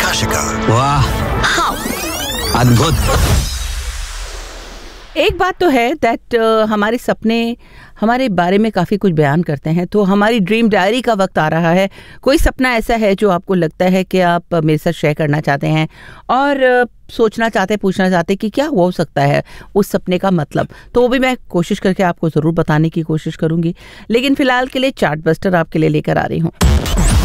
आशिका। वाह, अद्भुत। एक बात तो है दैट हमारे सपने हमारे बारे में काफ़ी कुछ बयान करते हैं। तो हमारी ड्रीम डायरी का वक्त आ रहा है। कोई सपना ऐसा है जो आपको लगता है कि आप मेरे साथ शेयर करना चाहते हैं और सोचना चाहते हैं, पूछना चाहते हैं कि क्या हो सकता है उस सपने का मतलब, तो वो भी मैं कोशिश करके आपको ज़रूर बताने की कोशिश करूँगी। लेकिन फ़िलहाल के लिए चार्ट बस्टर आपके लिए लेकर आ रही हूँ।